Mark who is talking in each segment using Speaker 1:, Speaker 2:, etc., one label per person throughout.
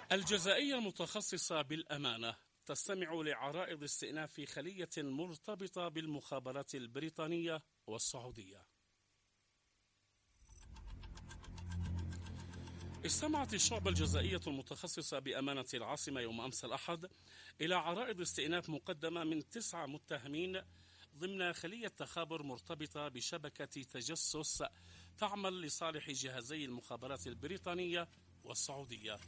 Speaker 1: الجزائية المتخصصة بالأمانة تستمع لعرائض استئناف خلية مرتبطة بالمخابرات البريطانية والسعودية. استمعت الشعبة الجزائية المتخصصة بأمانة العاصمة يوم أمس الأحد إلى عرائض استئناف مقدمة من 9 متهمين ضمن خلية تخابر مرتبطة بشبكة تجسس تعمل لصالح جهازي المخابرات البريطانية والسعودية.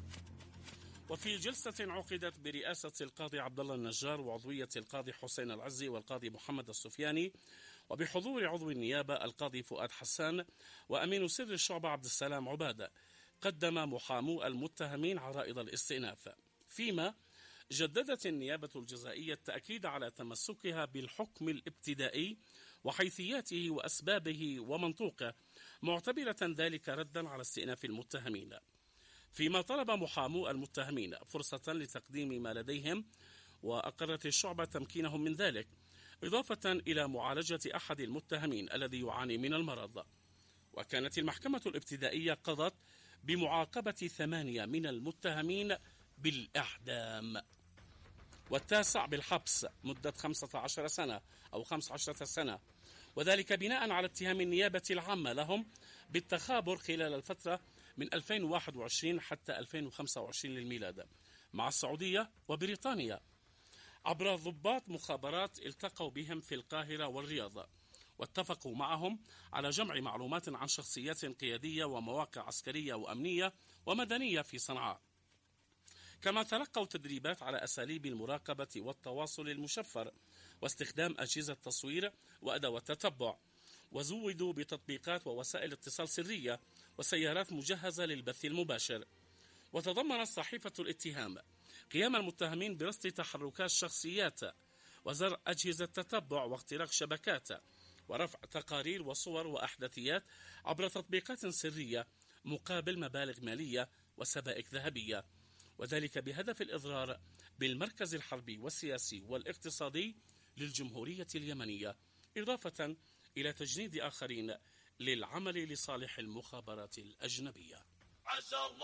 Speaker 1: وفي جلسة عقدت برئاسة القاضي عبد الله النجار وعضوية القاضي حسين العزي والقاضي محمد السفياني وبحضور عضو النيابة القاضي فؤاد حسان وأمين سر الشعبة عبد السلام عبادة، قدم محامو المتهمين عرائض الاستئناف، فيما جددت النيابة الجزائية التأكيد على تمسكها بالحكم الابتدائي وحيثياته وأسبابه ومنطوقه، معتبرة ذلك ردا على استئناف المتهمين. فيما طلب محامو المتهمين فرصة لتقديم ما لديهم، وأقرت الشعبة تمكينهم من ذلك، إضافة إلى معالجة أحد المتهمين الذي يعاني من المرض. وكانت المحكمة الابتدائية قضت بمعاقبة 8 من المتهمين بالإعدام، والتاسع بالحبس مدة 15 سنة أو 15 سنة، وذلك بناء على اتهام النيابة العامة لهم بالتخابر خلال الفترة من 2021 حتى 2025 للميلاد مع السعودية وبريطانيا عبر ضباط مخابرات التقوا بهم في القاهرة والرياض، واتفقوا معهم على جمع معلومات عن شخصيات قيادية ومواقع عسكرية وأمنية ومدنية في صنعاء. كما تلقوا تدريبات على أساليب المراقبة والتواصل المشفر واستخدام أجهزة تصوير وأدوات تتبع، وزودوا بتطبيقات ووسائل اتصال سرية وسيارات مجهزة للبث المباشر. وتضمنت صحيفة الاتهام قيام المتهمين برصد تحركات شخصيات وزرع أجهزة تتبع واختراق شبكات ورفع تقارير وصور وأحداثيات عبر تطبيقات سرية مقابل مبالغ مالية وسبائك ذهبية، وذلك بهدف الإضرار بالمركز الحربي والسياسي والاقتصادي للجمهورية اليمنية، إضافة إلى تجنيد آخرين للعمل لصالح المخابرات الأجنبية.